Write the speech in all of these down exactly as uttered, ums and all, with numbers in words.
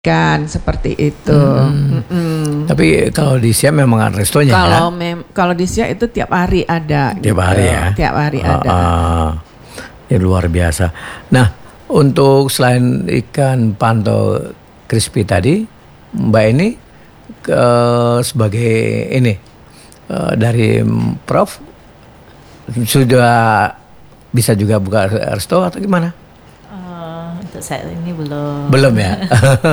Kan seperti itu. Hmm. Hmm. Tapi kalau di Siak memang ada restonya kalau ya? Mem- kalau di Siak itu tiap hari ada. Tiap gitu. hari ya? Tiap hari uh, ada. Uh, ya luar biasa. Nah, untuk selain ikan panto crispy tadi, Mbak ini ke, sebagai ini uh, dari Prof sudah bisa juga buka resto atau gimana? Untuk saya ini belum. Belum ya.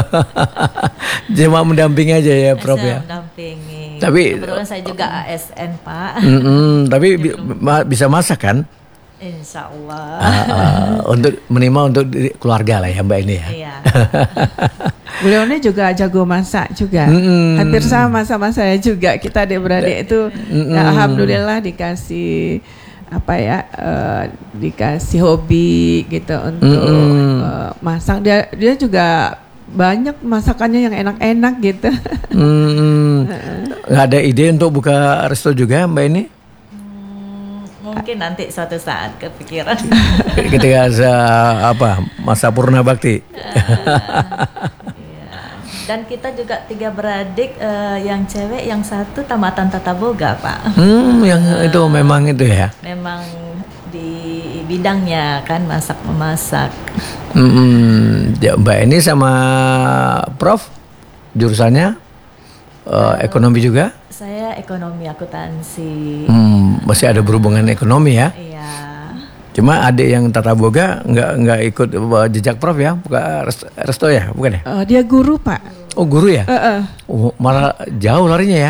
Cuma mendampingi aja ya, Prof ya. Mendampingi. Tapi kebetulan saya juga A S N, Pak. Mm-mm, tapi bi- ma- bisa masak kan? Insya Allah. Uh, uh, untuk minimal untuk diri, keluarga lah ya Mbak ini ya. Iya. Beliau ini juga jago masak juga. Mm-mm. Hampir sama sama saya juga. Kita adik-beradik itu ya, alhamdulillah dikasih apa ya uh, dikasih hobi gitu untuk uh, masak. Dia dia juga banyak masakannya yang enak-enak gitu. Hmm, nggak ada ide untuk buka resto juga Mbak ini? Hmm, mungkin nanti suatu saat kepikiran. Ketika sa- apa masa purna bakti. Dan kita juga tiga beradik, uh, yang cewek, yang satu tamatan tata boga, Pak. Hmm, yang itu memang itu ya. Memang di bidangnya kan masak memasak. Hmm, ya, Mbak ini sama Prof jurusannya uh, ekonomi juga? Saya ekonomi akuntansi. Hmm, masih ada berhubungan ekonomi ya? Iya. Cuma adik yang tata boga nggak nggak ikut jejak Prof ya, buka resto, resto ya, bukan ya? Uh, dia guru Pak. Oh guru ya? Uh-uh. Oh, malah jauh larinya ya?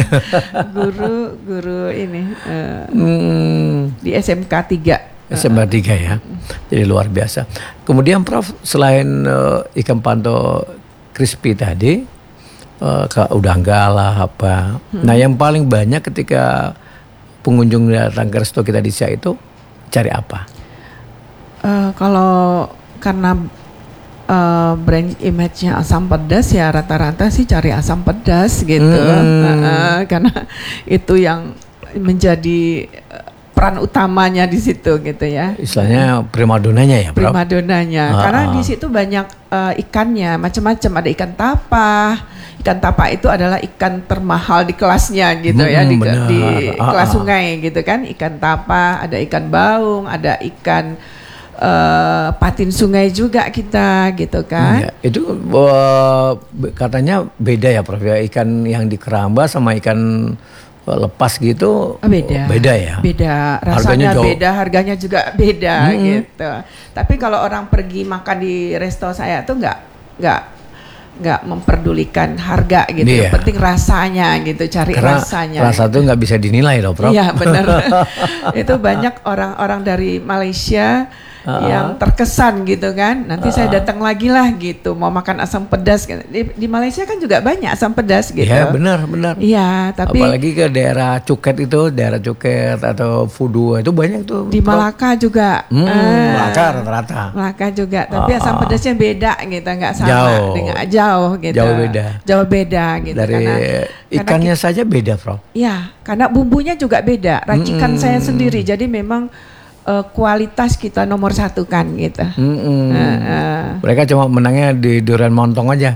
guru guru ini uh, hmm. di S M K tiga. S M K tiga ya, jadi luar biasa. Kemudian Prof selain uh, ikan panto crispy tadi, uh, ke udang galah apa. Hmm. Nah yang paling banyak ketika pengunjung datang ke resto kita di Siak itu cari apa? Uh, kalau karena uh, brand image-nya asam pedas ya rata-rata sih cari asam pedas gitu. Hmm. Uh, uh, karena itu yang menjadi peran utamanya di situ gitu ya. Istilahnya primadonanya ya, Bro? Primadonanya. Ah. Karena di situ banyak uh, ikannya, macam-macam. Ada ikan tapa. Ikan tapa itu adalah ikan termahal di kelasnya gitu hmm, ya di, di kelas ah, sungai gitu kan. Ikan tapa, ada ikan baung, ada ikan uh, patin sungai juga kita gitu kan. Ya, itu uh, katanya beda ya Prof ya, ikan yang di keramba sama ikan lepas gitu. Beda. Beda ya. Beda, rasanya harganya beda, harganya juga beda hmm. gitu. Tapi kalau orang pergi makan di resto saya tuh nggak nggak nggak memperdulikan harga gitu, yeah. Yang penting rasanya gitu, cari karena rasanya. Rasa tuh nggak bisa dinilai loh, Prof. Iya benar. Itu banyak orang-orang dari Malaysia uh-uh. yang terkesan gitu kan. Nanti uh-uh. saya datang lagi lah gitu, mau makan asam pedas. Di, di Malaysia kan juga banyak asam pedas gitu. Iya benar benar. Iya tapi apalagi ke daerah Cuket itu, daerah Cuket atau Fudu itu banyak tuh. Di Malaka juga. Hmm, uh, Malaka rata-rata. Malaka juga, tapi uh-uh. asam pedasnya beda gitu, nggak sama jauh. dengan jauh gitu. Jauh beda. Jauh beda gitu. Dari karena, ikannya karena, saja beda, Prof. Iya, karena bumbunya juga beda. Racikan hmm. saya sendiri, jadi memang uh, kualitas kita nomor satu kan gitu. Hmm. Uh, uh. Mereka cuma menangnya di durian montong aja.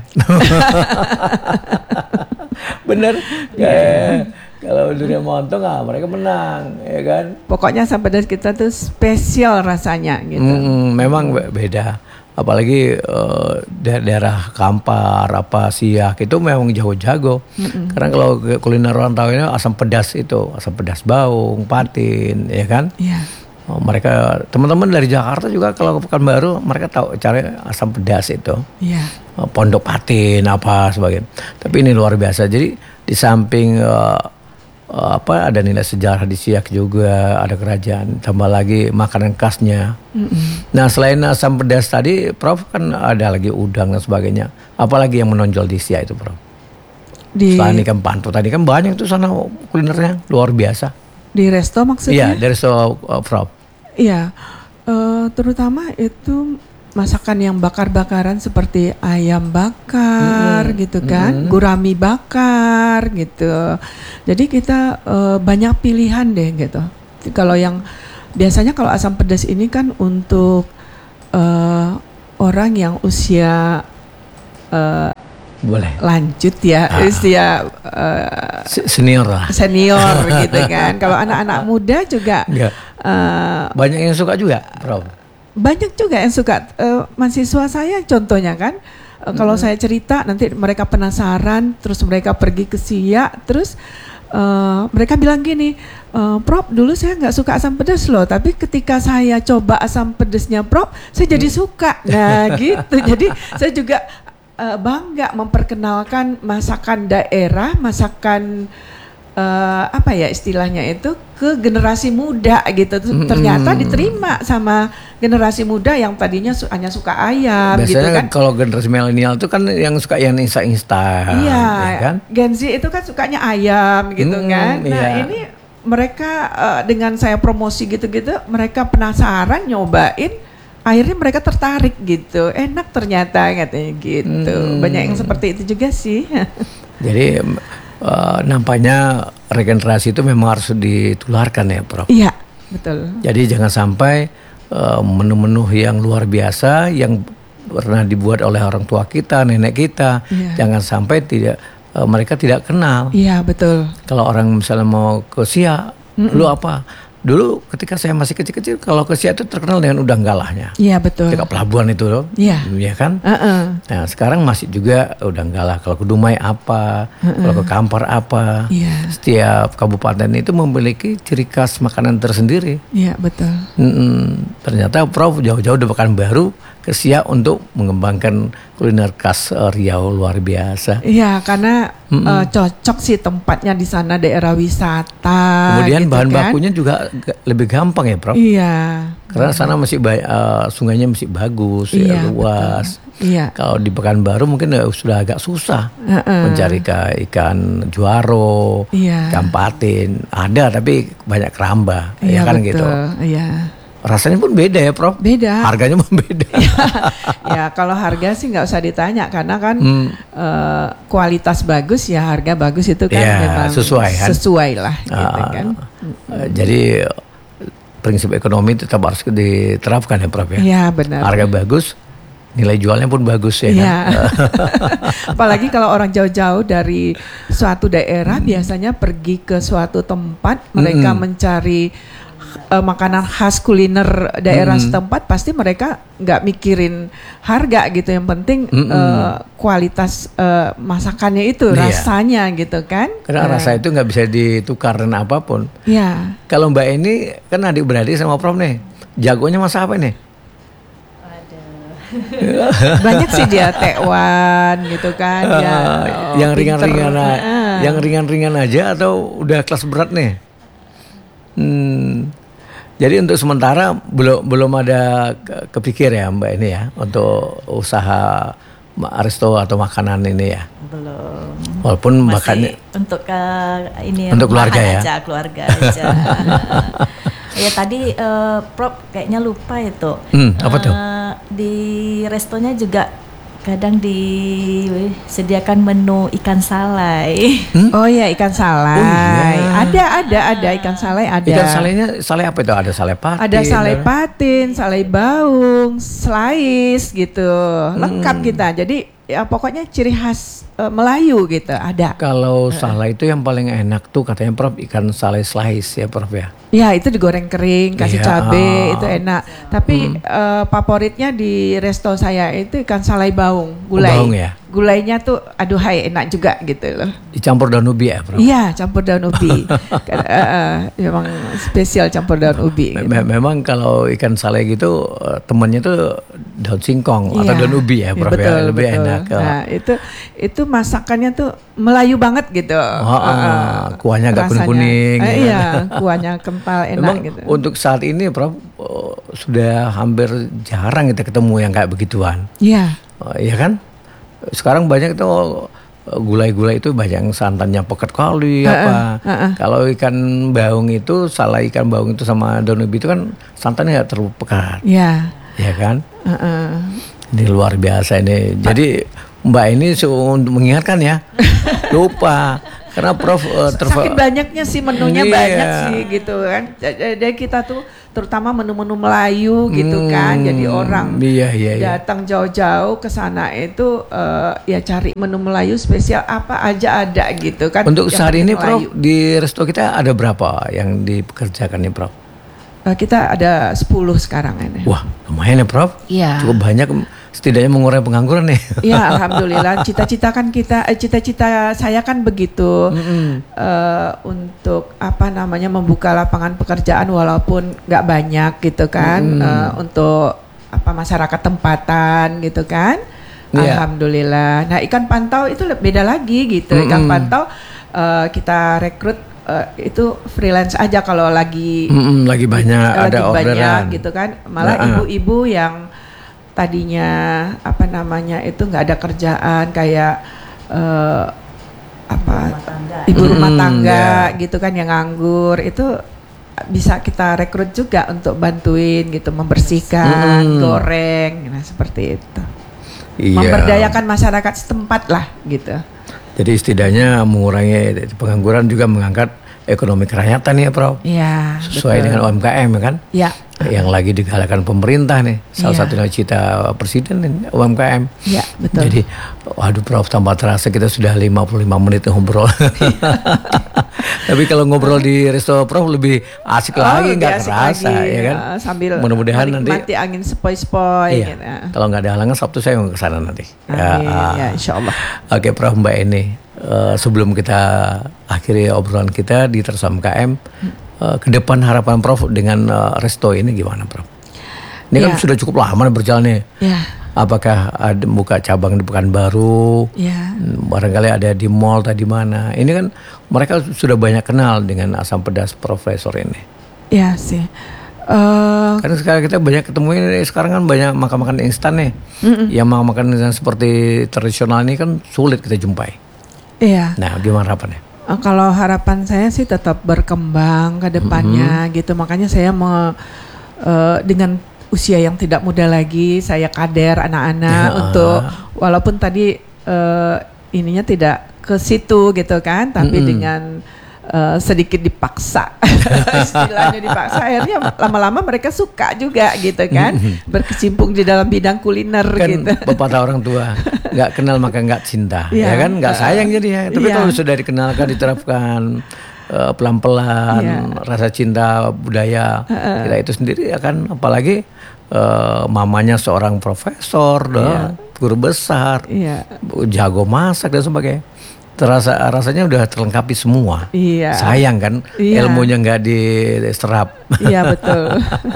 Bener. Yeah. Kalau durian montong ah mereka menang, ya kan? Pokoknya asam pedas kita tuh spesial rasanya gitu. Hmm, memang beda. Apalagi uh, daerah Kampar, apa Siak itu memang jago-jago. Mm-mm. Karena kalau kuliner rantau ini asam pedas itu, asam pedas baung, patin, ya kan? Iya. Oh, mereka teman-teman dari Jakarta juga kalau ke Pekanbaru mereka tahu cari asam pedas itu. Iya. Oh, pondok patin apa sebagainya. Tapi ini luar biasa. Jadi di samping uh, uh, apa ada nilai sejarah di Siak juga, ada kerajaan, tambah lagi makanan khasnya. Mm-mm. Nah selain asam pedas tadi, Prof kan ada lagi udang dan sebagainya. Apalagi yang menonjol di Siak itu, Prof? Di selain ikan panto tadi kan banyak tuh sana kulinernya luar biasa. Di resto maksudnya? Iya, di resto uh, Prof. Iya, uh, terutama itu masakan yang bakar-bakaran seperti ayam bakar mm-hmm. gitu kan, mm-hmm. gurami bakar gitu. Jadi kita uh, banyak pilihan deh gitu. Kalau yang biasanya kalau asam pedas ini kan untuk uh, orang yang usia uh, boleh lanjut ya, ah. usia uh, senior lah, senior gitu kan. Kalau anak-anak muda juga uh, banyak yang suka juga, Prof. Banyak juga yang suka. Uh, mahasiswa saya contohnya kan, uh, hmm. kalau saya cerita nanti mereka penasaran, terus mereka pergi ke Siak, terus uh, mereka bilang gini, uh, Prof dulu saya nggak suka asam pedas loh, tapi ketika saya coba asam pedasnya Prof, saya jadi suka. Nah gitu. Jadi saya juga Uh, bangga memperkenalkan masakan daerah, masakan uh, apa ya istilahnya itu ke generasi muda gitu. Mm-hmm. Ternyata diterima sama generasi muda yang tadinya su- hanya suka ayam. Biasanya gitu kan. Kalau generasi milenial itu kan yang suka yang instan. Iya, ya kan? Gen Z itu kan sukanya ayam gitu mm, kan. Nah iya. ini mereka uh, dengan saya promosi gitu-gitu, mereka penasaran nyobain. Akhirnya mereka tertarik gitu, enak ternyata katanya gitu. Hmm. Banyak yang seperti itu juga sih. Jadi uh, nampaknya regenerasi itu memang harus ditularkan ya, Prof. Iya, betul. Jadi jangan sampai uh, menu-menu yang luar biasa yang pernah dibuat oleh orang tua kita, nenek kita, iya. jangan sampai tidak uh, mereka tidak kenal. Iya, betul. Kalau orang misalnya mau ke Siak, lu apa? Dulu ketika saya masih kecil-kecil, kalau ke Siak itu terkenal dengan udang galahnya. Iya betul. Dekat pelabuhan itu loh. Iya. Iya kan? Uh-uh. Nah sekarang masih juga udang galah. Kalau ke Dumai apa, uh-uh. kalau ke Kampar apa. Iya. Setiap kabupaten itu memiliki ciri khas makanan tersendiri. Iya betul. Mm-mm. Ternyata Prof jauh-jauh dari Pekanbaru ke Siak untuk mengembangkan kuliner khas uh, Riau luar biasa. Iya, karena uh, cocok sih tempatnya di sana daerah wisata. Kemudian gitu bahan kan. bakunya juga g- lebih gampang ya, Prof. Iya. Karena sana masih ba- uh, sungainya masih bagus, iya, ya, luas. Betul. Iya. Kalau di Pekanbaru mungkin uh, sudah agak susah uh-uh. mencari ke ikan juaro, iya. ikan patin. Ada tapi banyak keramba, iya, ya kan betul. gitu. Iya. Rasanya pun beda ya, Prof. Beda. Harganya pun beda. Ya kalau harga sih nggak usah ditanya karena kan hmm. uh, kualitas bagus ya harga bagus itu kan ya, memang sesuai kan. Sesuai lah, uh, gitu kan. Uh, jadi prinsip ekonomi tetap harus diterapkan ya, Prof ya. Iya benar. Harga bagus, nilai jualnya pun bagus ya. Iya. Kan? Apalagi kalau orang jauh-jauh dari suatu daerah hmm. biasanya pergi ke suatu tempat mereka hmm. mencari Uh, makanan khas kuliner daerah hmm. setempat pasti mereka nggak mikirin harga gitu, yang penting hmm. uh, kualitas uh, masakannya itu, iya. rasanya gitu kan. Karena uh. rasa itu nggak bisa ditukar dengan apapun. Iya. Kalau Mbak ini kan adik-beradik sama Prof nih, jagonya masak apa nih? Banyak sih dia tekwan gitu kan. Uh, ya, oh, yang ringan-ringan, uh. yang ringan-ringan aja atau udah kelas berat nih? Hmm. Jadi untuk sementara belum belum ada ke, kepikir ya Mbak ini ya untuk usaha resto atau makanan ini ya. Belum. Walaupun masih makannya untuk uh, ini untuk keluarga ya. Aja, keluarga aja. Ya tadi uh, Prof kayaknya lupa itu. Hmm, apa tuh? Uh, di restonya juga kadang disediakan menu ikan salai. Hmm? Oh ya ikan salai. Oh, iya. Ada ada ada ikan salai ada. Ikan salainya salai apa itu? Ada salai patin. Ada salai patin, salai baung, slice gitu. Lengkap hmm. kita. Jadi ya pokoknya ciri khas uh, Melayu gitu ada. Kalau salai itu yang paling enak tuh katanya Prof ikan salai slice ya Prof ya. Ya itu digoreng kering, kasih iya. cabai itu enak. Tapi hmm. uh, favoritnya di resto saya itu ikan salai baung, gulai. Oh, baung ya. Gulainya tuh aduh hai enak juga gitu loh. Dicampur daun ubi ya Prof? Iya campur daun ubi. uh, uh, memang spesial campur daun ubi. Gitu. Memang kalau ikan salai gitu temennya tuh daun singkong iya. atau daun ubi ya Prof ya, betul, ya lebih betul. enak. Nah itu itu masakannya tuh Melayu banget gitu. Oh, uh, uh, kuahnya agak kuning-kuning. Uh, iya kuahnya kental enak. Memang gitu. Untuk saat ini Prof uh, sudah hampir jarang kita ketemu yang kayak begituan. Iya. Uh, iya kan? Sekarang banyak itu gulai-gulai itu banyak yang santannya pekat kali uh, apa. Uh, uh. Kalau ikan baung itu salai ikan baung itu sama daun ubi itu kan santannya nggak terlalu pekat. Iya. Iya kan? Uh, uh. Ini luar biasa ini. Jadi Mbak ini untuk mengingatkan ya. Lupa. Karena Prof uh, terfa- saking banyaknya sih menunya iya. banyak sih gitu kan. Jadi kita tuh terutama menu-menu Melayu gitu kan. Hmm, Jadi orang iya, iya, iya. datang jauh-jauh ke sana itu uh, ya cari menu Melayu spesial apa aja ada gitu kan. Untuk sehari ini Melayu. Prof, di resto kita ada berapa yang dipekerjakan nih Prof? Uh, kita ada sepuluh sekarang ini. Wah, lumayan ya Prof. Iya. Cukup banyak, setidaknya mengurangi pengangguran nih. Ya alhamdulillah, cita-cita kan kita, eh, cita-cita saya kan begitu, Mm-hmm. uh, untuk apa namanya membuka lapangan pekerjaan walaupun nggak banyak gitu kan, mm-hmm. uh, untuk apa masyarakat tempatan gitu kan. Yeah. Alhamdulillah. Nah ikan pantau itu beda lagi gitu, mm-hmm. ikan pantau uh, kita rekrut. Uh, itu freelance aja kalau lagi mm-hmm, lagi banyak lagi ada banyak orderan gitu kan, malah nah, ibu-ibu yang tadinya apa namanya itu nggak ada kerjaan kayak uh, apa rumah ibu rumah tangga mm, gitu kan yang nganggur, itu bisa kita rekrut juga untuk bantuin gitu membersihkan, mm. goreng, nah seperti itu. Iya. Memberdayakan masyarakat setempat lah gitu. Jadi setidaknya mengurangi pengangguran juga mengangkat ekonomi kerakyatan ya Prof. Iya. Sesuai betul. dengan U M K M kan. Iya. Yang lagi digalakan pemerintah nih. Salah ya. satu cita presiden nih, U M K M. Iya betul. Jadi waduh Prof, tanpa terasa kita sudah lima puluh lima menit ngobrol. Tapi kalau ngobrol di resto Prof lebih asik oh, lagi, nggak kerasa lagi, ya kan. Uh, sambil mudah-mudahan nanti mati angin sepoi-sepoi. Iya. Gitu. Kalau nggak ada halangan Sabtu saya mau ke sana nanti. Amin, ya, ya insya Allah. Oke Prof, Mbak Eni, uh, sebelum kita akhiri obrolan kita di Terus U M K M, hmm. uh, ke depan harapan Prof dengan uh, resto ini gimana Prof? Ini ya. Kan sudah cukup lama berjalan nih. Ya. Apakah ada buka cabang di Pekanbaru? Ya. Barangkali ada di mall tadi mana? Ini kan mereka sudah banyak kenal dengan asam pedas Profesor ini. Ya sih. Uh, Karena sekarang kita banyak ketemu ini, sekarang kan banyak makan-makan instan nih. Mm-mm. Yang makan-makan instan seperti tradisional ini kan sulit kita jumpai. Iya. Nah, gimana harapannya? Uh, kalau harapan saya sih tetap berkembang ke depannya mm-hmm. gitu. Makanya saya mau uh, dengan usia yang tidak muda lagi, saya kader anak-anak ya. Untuk walaupun tadi uh, ininya tidak ke situ gitu kan, tapi mm-hmm. dengan uh, sedikit dipaksa, istilahnya dipaksa, akhirnya lama-lama mereka suka juga gitu kan, mm-hmm. berkecimpung di dalam bidang kuliner kan gitu. Pepatah orang tua, nggak kenal maka nggak cinta, ya, ya kan, nggak sayang jadi ya. Tapi ya. Kalau sudah dikenalkan, diterapkan uh, pelan-pelan, ya. Rasa cinta budaya uh-uh. kita itu sendiri akan, apalagi Uh, mamanya seorang profesor, yeah. guru besar, yeah. jago masak dan sebagainya. Terasa rasanya udah terlengkapi semua. Yeah. Sayang kan, yeah. ilmunya nggak diserap. Iya yeah, betul.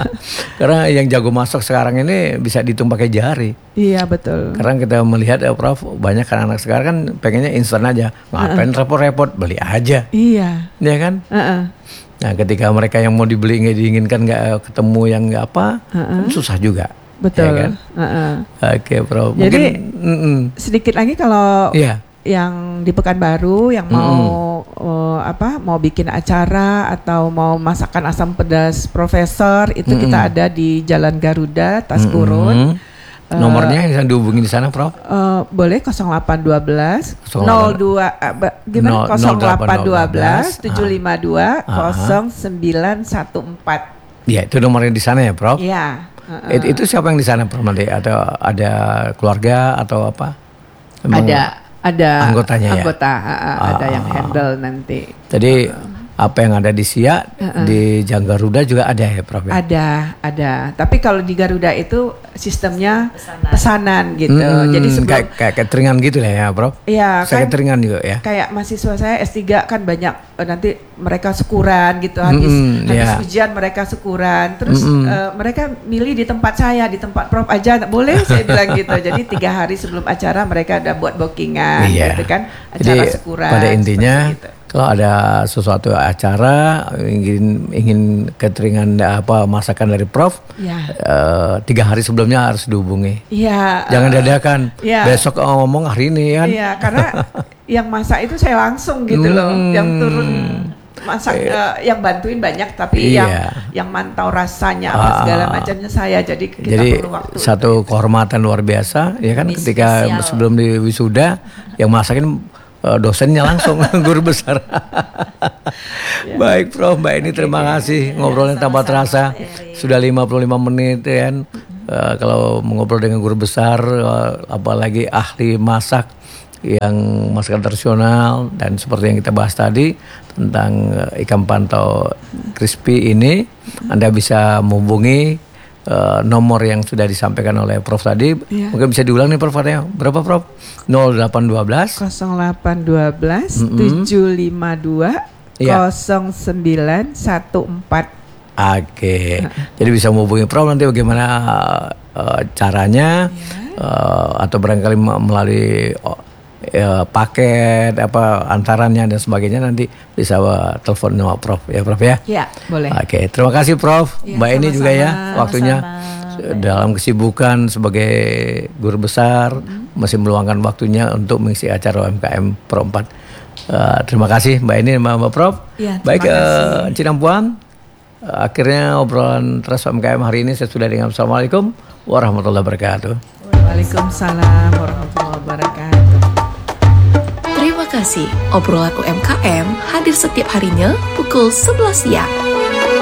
Karena yang jago masak sekarang ini bisa dihitung pakai jari. Iya yeah, betul. Karena kita melihat ya Prof, banyak kan anak sekarang kan pengennya instan aja, ngapain uh-uh. repot-repot, beli aja. Iya. Yeah. Iya kan? Uh-uh. Nah ketika mereka yang mau dibeli nggak diinginkan, nggak ketemu yang nggak apa, uh-uh. susah juga. Betul. Ya kan? uh-uh. Oke Prof. Jadi mungkin, sedikit lagi kalau yeah. yang di Pekanbaru yang mau mm-hmm. uh, apa mau bikin acara atau mau masakan asam pedas Profesor itu mm-hmm. kita ada di Jalan Garuda Taskurun. Mm-hmm. Nomornya uh, yang dihubungi di sana, Prof? Uh, boleh nol delapan dua nol nol dua uh, gimana? nol delapan dua tujuh lima dua nol sembilan satu empat. Ya, itu nomornya di sana ya, Prof? Iya. Uh, It, itu siapa yang di sana, Prof? Nanti atau ada keluarga atau apa? Memang ada ada anggotanya anggota, ya? uh, uh, ada uh, yang handle nanti. Jadi uh, apa yang ada di Siak, uh-uh. di Jalan Garuda juga ada ya Prof? Ada, ada. Tapi kalau di Garuda itu sistemnya pesanan, pesanan gitu. Hmm, Jadi sebelum kayak, kayak cateringan gitu lah ya Prof? Iya kan. Cateringan juga ya. Kayak mahasiswa saya S tiga kan banyak nanti mereka syukuran gitu, habis hmm, habis yeah. ujian mereka syukuran. Terus hmm. uh, mereka milih di tempat saya, di tempat Prof aja. Boleh saya bilang gitu. Jadi tiga hari sebelum acara mereka ada buat bookingan yeah. gitu kan. Acara Jadi, syukuran. Pada intinya gitu. Kalau ada sesuatu acara ingin ingin cateringan apa masakan dari Prof, ya. uh, tiga hari sebelumnya harus dihubungi. Iya. Jangan dadakan. Ya. Besok oh, ngomong hari ini kan. Iya, karena yang masak itu saya langsung gitu hmm. loh, yang turun masak uh, yang bantuin banyak, tapi iya. yang yang mantau rasanya apa segala macamnya saya. Jadi kita jadi perlu waktu. Satu kehormatan luar biasa ya kan. Ketika sebelum di wisuda yang masakin dosennya langsung guru besar. Ya. Baik Prof, Mbak ini terima kasih ngobrolnya tanpa terasa sudah lima puluh lima menit ya kan. Uh, kalau mengobrol dengan guru besar, uh, apalagi ahli masak yang masakan tradisional dan seperti yang kita bahas tadi tentang uh, ikan pantau crispy ini, Anda bisa menghubungi uh, nomor yang sudah disampaikan oleh Prof tadi. Ya. Mungkin bisa diulang nih Prof, ya. Berapa Prof? nol delapan satu dua nol delapan satu dua tujuh lima dua nol sembilan satu empat. Oke, jadi bisa menghubungi Prof nanti bagaimana uh, caranya, ya. uh, atau barangkali melalui uh, paket apa antarannya dan sebagainya, nanti bisa uh, telepon sama Prof ya Prof ya. Ya boleh. Oke, terima kasih Prof. Ya, Mbak ini juga ya waktunya sama-sama. Dalam kesibukan sebagai guru besar hmm. masih meluangkan waktunya untuk mengisi acara U M K M Pro empat. Uh, terima kasih Mbak ini sama Mbak Prof. Ya, baik uh, Cinang Puan. Akhirnya obrolan Trans U M K M hari ini saya sudah dengan Assalamualaikum warahmatullahi wabarakatuh. Waalaikumsalam warahmatullahi wabarakatuh. Terima kasih. Obrolan U M K M hadir setiap harinya pukul sebelas siang.